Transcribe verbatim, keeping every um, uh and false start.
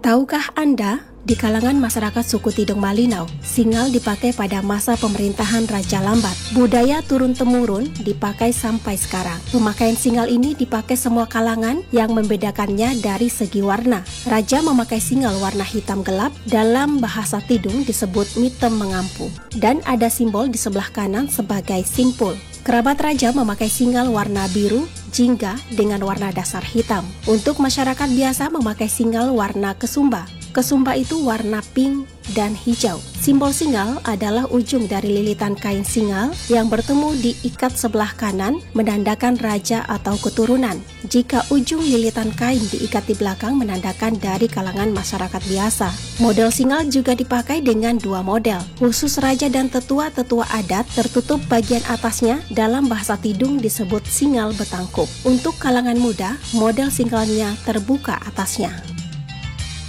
Tahukah Anda, di kalangan masyarakat suku Tidung Malinau, singal dipakai pada masa pemerintahan Raja Lambat. Budaya turun-temurun dipakai sampai sekarang. Pemakaian singal ini dipakai semua kalangan yang membedakannya dari segi warna. Raja memakai singal warna hitam gelap, dalam bahasa Tidung disebut mitem mengampu. Dan ada simbol di sebelah kanan sebagai simpul. Kerabat raja memakai singal warna biru, jingga dengan warna dasar hitam. Untuk masyarakat biasa memakai singal warna kesumba. Kesumba itu warna pink dan hijau. Simbol singal adalah ujung dari lilitan kain singal yang bertemu di ikat sebelah kanan menandakan raja atau keturunan. Jika ujung lilitan kain diikat di belakang menandakan dari kalangan masyarakat biasa. Model singal juga dipakai dengan dua model. Khusus raja dan tetua-tetua adat tertutup bagian atasnya, dalam bahasa Tidung disebut singal betangkup. Untuk kalangan muda, model singalnya terbuka atasnya.